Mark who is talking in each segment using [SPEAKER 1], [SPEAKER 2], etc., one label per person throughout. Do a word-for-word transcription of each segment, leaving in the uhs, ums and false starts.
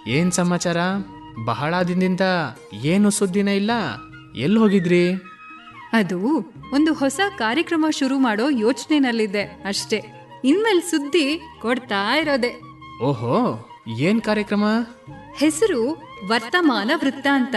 [SPEAKER 1] ಏನ್ ಸಮಾಚಾರ? ಬಹಳ ದಿನದಿಂದ ಏನು ಸುದ್ದಿನೇ ಇಲ್ಲ. ಎಲ್ಲಿ ಹೋಗಿದ್ರಿ?
[SPEAKER 2] ಅದು ಒಂದು ಹೊಸ ಕಾರ್ಯಕ್ರಮ ಶುರು ಮಾಡೋ ಯೋಚನೆನಲ್ಲಿದ್ದೆ ಅಷ್ಟೇ. ಇನ್ಮೇಲೆ ಸುದ್ದಿ ಕೊಡ್ತಾ ಇರೋದೆ.
[SPEAKER 1] ಓಹೋ, ಏನ್ ಕಾರ್ಯಕ್ರಮ?
[SPEAKER 2] ಹೆಸರು ವರ್ತಮಾನ ವೃತ್ತಾಂತ.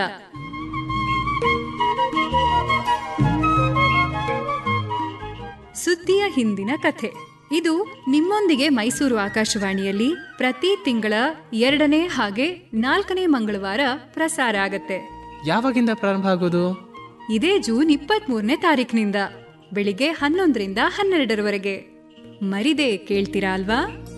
[SPEAKER 2] ಸುದ್ದಿಯ ಹಿಂದಿನ ಕಥೆ. ಇದು ನಿಮ್ಮೊಂದಿಗೆ ಮೈಸೂರು ಆಕಾಶವಾಣಿಯಲ್ಲಿ ಪ್ರತಿ ತಿಂಗಳ ಎರಡನೇ ಹಾಗೆ ನಾಲ್ಕನೇ ಮಂಗಳವಾರ ಪ್ರಸಾರ ಆಗತ್ತೆ.
[SPEAKER 1] ಯಾವಾಗಿಂದ ಪ್ರಾರಂಭ ಆಗೋದು?
[SPEAKER 2] ಇದೇ ಜೂನ್ ಇಪ್ಪತ್ತ್ ಮೂರನೇ ತಾರೀಕಿನಿಂದ ಬೆಳಿಗ್ಗೆ ಹನ್ನೊಂದರಿಂದ ಹನ್ನೆರಡರವರೆಗೆ. ಮರಿದೆ ಕೇಳ್ತೀರಾ ಅಲ್ವಾ?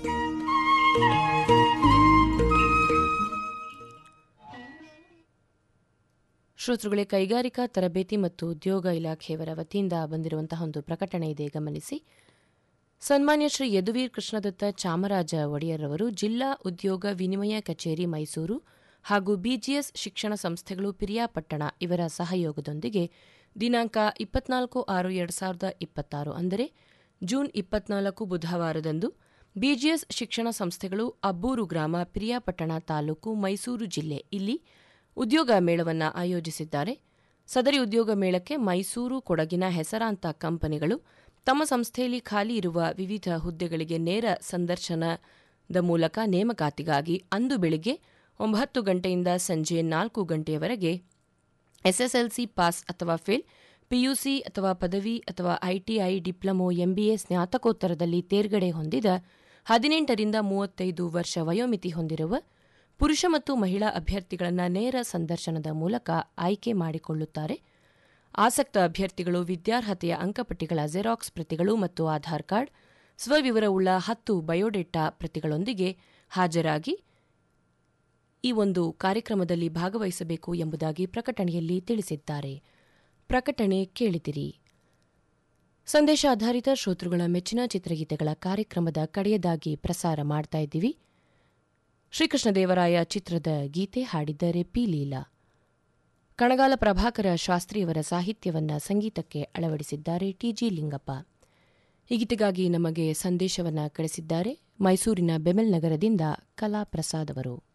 [SPEAKER 3] ಶ್ರೋತೃಗಳೇ, ಕೈಗಾರಿಕಾ ತರಬೇತಿ ಮತ್ತು ಉದ್ಯೋಗ ಇಲಾಖೆಯವರ ವತಿಯಿಂದ ಬಂದಿರುವಂತಹ ಒಂದು ಪ್ರಕಟಣೆ ಇದೆ, ಗಮನಿಸಿ. ಸನ್ಮಾನ್ಯ ಶ್ರೀ ಯದುವೀರ್ ಕೃಷ್ಣದತ್ತ ಚಾಮರಾಜ ಒಡೆಯರ್ ಅವರು ಜಿಲ್ಲಾ ಉದ್ಯೋಗ ವಿನಿಮಯ ಕಚೇರಿ ಮೈಸೂರು ಹಾಗೂ ಬಿಜಿಎಸ್ ಶಿಕ್ಷಣ ಸಂಸ್ಥೆಗಳು ಪಿರಿಯಾಪಟ್ಟಣ ಇವರ ಸಹಯೋಗದೊಂದಿಗೆ ದಿನಾಂಕ ಇಪ್ಪತ್ನಾಲ್ಕು ಆರು ಎರಡು ಸಾವಿರದ ಇಪ್ಪತ್ತಾರು ಅಂದರೆ ಜೂನ್ ಇಪ್ಪತ್ನಾಲ್ಕು ಬುಧವಾರದಂದು ಬಿಜಿಎಸ್ ಶಿಕ್ಷಣ ಸಂಸ್ಥೆಗಳು ಅಬ್ಬೂರು ಗ್ರಾಮ, ಪಿರಿಯಾಪಟ್ಟಣ ತಾಲೂಕು, ಮೈಸೂರು ಜಿಲ್ಲೆ ಇಲ್ಲಿ ಉದ್ಯೋಗ ಮೇಳವನ್ನು ಆಯೋಜಿಸಿದ್ದಾರೆ. ಸದರಿ ಉದ್ಯೋಗ ಮೇಳಕ್ಕೆ ಮೈಸೂರು, ಕೊಡಗಿನ ಹೆಸರಾಂತ ಕಂಪನಿಗಳು ತಮ್ಮ ಸಂಸ್ಥೆಯಲ್ಲಿ ಖಾಲಿ ಇರುವ ವಿವಿಧ ಹುದ್ದೆಗಳಿಗೆ ನೇರ ಸಂದರ್ಶನದ ಮೂಲಕ ನೇಮಕಾತಿಗಾಗಿ ಅಂದು ಬೆಳಿಗ್ಗೆ ಒಂಬತ್ತು ಗಂಟೆಯಿಂದ ಸಂಜೆ ನಾಲ್ಕು ಗಂಟೆಯವರೆಗೆ ಎಸ್ಎಸ್ಎಲ್ಸಿ ಪಾಸ್ ಅಥವಾ ಫೇಲ್, ಪಿಯುಸಿ ಅಥವಾ ಪದವಿ ಅಥವಾ ಐಟಿಐ, ಡಿಪ್ಲೊಮೊ, ಎಂಬಿಎ, ಸ್ನಾತಕೋತ್ತರದಲ್ಲಿ ತೇರ್ಗಡೆ ಹೊಂದಿದ ಹದಿನೆಂಟರಿಂದ ಮೂವತ್ತೈದು ವರ್ಷ ವಯೋಮಿತಿ ಹೊಂದಿರುವ ಪುರುಷ ಮತ್ತು ಮಹಿಳಾ ಅಭ್ಯರ್ಥಿಗಳನ್ನು ನೇರ ಸಂದರ್ಶನದ ಮೂಲಕ ಆಯ್ಕೆ ಮಾಡಿಕೊಳ್ಳುತ್ತಾರೆ. ಆಸಕ್ತ ಅಭ್ಯರ್ಥಿಗಳು ವಿದ್ಯಾರ್ಹತೆಯ ಅಂಕಪಟ್ಟಿಗಳ ಜೆರಾಕ್ಸ್ ಪ್ರತಿಗಳು ಮತ್ತು ಆಧಾರ್ ಕಾರ್ಡ್, ಸ್ವವಿವರವುಳ್ಳ ಹತ್ತು ಬಯೋಡೇಟಾ ಪ್ರತಿಗಳೊಂದಿಗೆ ಹಾಜರಾಗಿ ಈ ಒಂದು ಕಾರ್ಯಕ್ರಮದಲ್ಲಿ ಭಾಗವಹಿಸಬೇಕು ಎಂಬುದಾಗಿ ಪ್ರಕಟಣೆಯಲ್ಲಿ ತಿಳಿಸಿದ್ದಾರೆ. ಪ್ರಕಟಣೆ ಕೇಳಿದಿರಿ. ಸಂದೇಶ ಆಧಾರಿತ ಶ್ರೋತೃಗಳ ಮೆಚ್ಚಿನ ಚಿತ್ರಗೀತೆಗಳ ಕಾರ್ಯಕ್ರಮದ ಕಡೆಯದಾಗಿ ಪ್ರಸಾರ ಮಾಡ್ತಾ ಇದ್ದೀವಿ. ಶ್ರೀಕೃಷ್ಣದೇವರಾಯ ಚಿತ್ರದ ಗೀತೆ ಹಾಡಿದ್ದಾರೆ ಪಿ ಲೀಲಾ. ಕಣಗಾಲ ಪ್ರಭಾಕರ ಶಾಸ್ತ್ರಿಯವರ ಸಾಹಿತ್ಯವನ್ನ ಸಂಗೀತಕ್ಕೆ ಅಳವಡಿಸಿದ್ದಾರೆ ಟಿಜಿ ಲಿಂಗಪ್ಪ. ಈ ಗೀತೆಗಾಗಿ ನಮಗೆ ಸಂದೇಶವನ್ನ ಕಳಿಸಿದ್ದಾರೆ ಮೈಸೂರಿನ ಬೆಮೆಲ್ ನಗರದಿಂದ ಕಲಾ ಪ್ರಸಾದ್ ಅವರು.